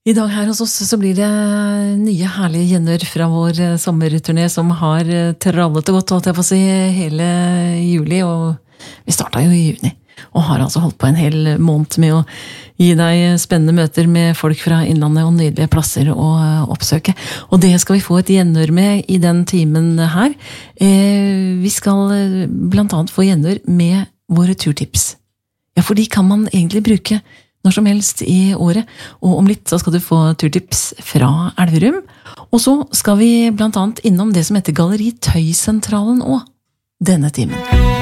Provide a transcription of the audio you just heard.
I dag her hos oss så blir det nye herlige gjenhør fra vår sommerturné som har trallet og gått, holdt jeg på å si, hele juli, og vi startet jo i juni, og har altså holdt på en hel måned med å gi deg spennende møter med folk fra innlandet og nydelige plasser å oppsøke. Og det skal vi få et gjenhør med i den timen her. Vi skal blant annet få gjenhør med våre turtips. Ja, for de kan man egentlig bruke når som helst i året, og om litt så skal du få turtips fra Elverum, og så skal vi blant annet innom det som heter Galleri Tøysentralen også, denne timen.